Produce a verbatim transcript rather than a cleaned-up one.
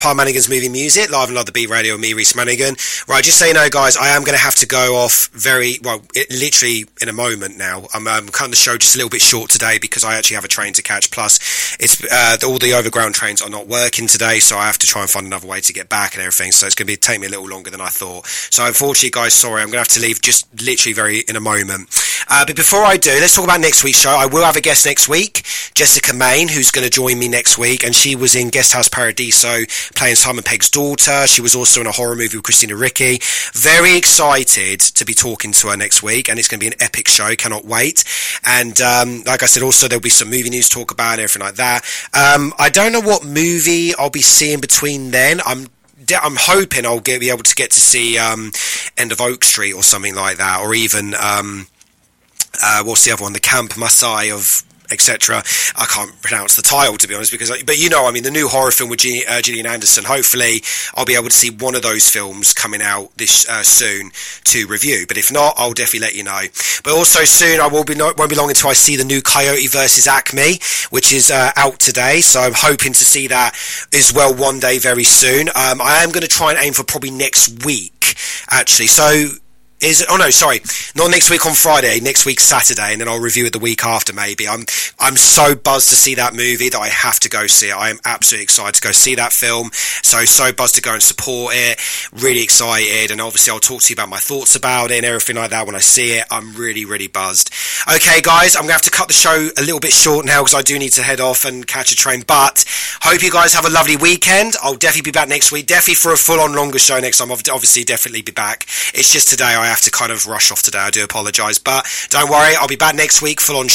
Paul Manigan's Movie Music, live and live the Beat Radio with me, Reese Manigan. Right, just so you know, guys, I am going to have to go off very, well, it, literally in a moment now. I'm um, cutting the show just a little bit short today because I actually have a train to catch. Plus, it's uh, all the overground trains are not working today, so I have to try and find another way to get back and everything. So it's going to be take me a little longer than I thought. So unfortunately, guys, sorry, I'm going to have to leave just literally very in a moment. Uh, but before I do, let's talk about next week's show. I will have a guest next week, Jessica Main, who's going to join me next week, and she was in Guest House Paradiso, playing Simon Pegg's daughter. She was also in a horror movie with Christina Ricci. Very excited to be talking to her next week, and it's going to be an epic show. Cannot wait. And um, like I said, also there'll be some movie news talk about and everything like that. Um, I don't know what movie I'll be seeing between then. I'm I'm hoping I'll get, be able to get to see um, End of Oak Street or something like that, or even um, uh, what's the other one? The Camp Masai of et cetera. I can't pronounce the title, to be honest, because, but you know, I mean, the new horror film with G- uh, Gillian Anderson. Hopefully, I'll be able to see one of those films coming out this uh, soon to review. But if not, I'll definitely let you know. But also soon, I will be not, won't be long until I see the new Coyote versus Acme, which is uh, out today. So I'm hoping to see that as well one day very soon. Um, I am going to try and aim for probably next week, actually. So. Is it, oh no, sorry, not next week on Friday, next week Saturday, and then I'll review it the week after maybe. I'm I'm so buzzed to see that movie that I have to go see it. I am absolutely excited to go see that film. So, so buzzed to go and support it. Really excited, and obviously I'll talk to you about my thoughts about it and everything like that when I see it. I'm really, really buzzed. Okay, guys, I'm going to have to cut the show a little bit short now because I do need to head off and catch a train, but hope you guys have a lovely weekend. I'll definitely be back next week, definitely for a full-on longer show next time. I'll obviously definitely be back. It's just today I have to kind of rush off today. I do apologise, but don't worry, I'll be back next week full on